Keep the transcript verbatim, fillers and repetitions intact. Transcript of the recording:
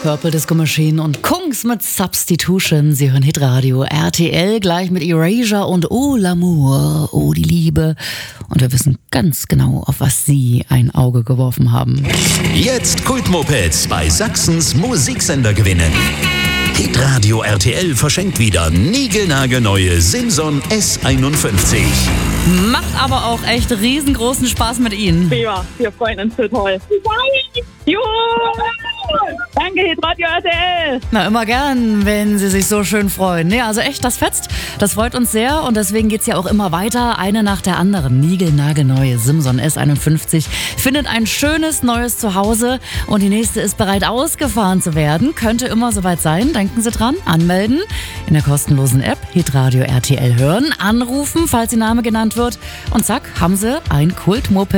Purple Disco Machine und Kungs mit Substitution. Sie hören Hitradio R T L gleich mit Erasure und Oh l'amour, oh die Liebe. Und wir wissen ganz genau, auf was Sie ein Auge geworfen haben. Jetzt Kultmopeds bei Sachsens Musiksender gewinnen. Hitradio R T L verschenkt wieder niegelnagelneue Simson S einundfünfzig. Macht aber auch echt riesengroßen Spaß mit Ihnen. Prima, wir freuen uns total. Juhu! Danke, Hitradio R T L. Na, immer gern, wenn Sie sich so schön freuen. Nee, also echt, das fetzt. Das freut uns sehr und deswegen geht's ja auch immer weiter. Eine nach der anderen. Niegelnagelneue Simson S einundfünfzig findet ein schönes neues Zuhause und die nächste ist bereit ausgefahren zu werden. Könnte immer soweit sein. Denken Sie dran. Anmelden in der kostenlosen App Hitradio R T L hören. Anrufen, falls Ihr Name genannt wird. Und zack, haben Sie ein Kultmoped